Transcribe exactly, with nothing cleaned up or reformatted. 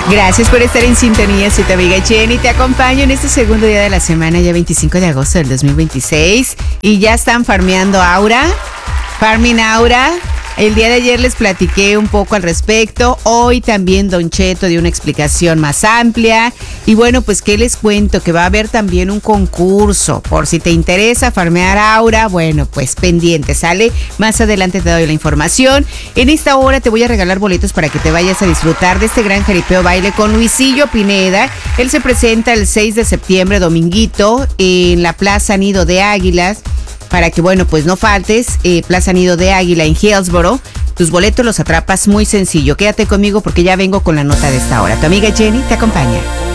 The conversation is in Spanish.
Gracias por estar en sintonía, soy tu amiga Jenny, te acompaño en este segundo día de la semana, ya veinticinco de agosto del dos mil veintiséis, y ya están farmeando Aura, Farming Aura. El día de ayer les platiqué un poco al respecto, hoy también Don Cheto dio una explicación más amplia, y bueno, pues qué les cuento, que va a haber también un concurso, por si te interesa farmear Aura, bueno, pues pendiente, sale, más adelante te doy la información. En esta hora te voy a regalar boletos para que te vayas a disfrutar de este gran jaripeo baile con Luisillo Pineda. Él se presenta el seis de septiembre, dominguito, en la Plaza Nido de Águilas, para que, bueno, pues no faltes, eh, Plaza Nido de Águila en Hillsboro. Tus boletos los atrapas muy sencillo. Quédate conmigo porque ya vengo con la nota de esta hora. Tu amiga Jenny te acompaña.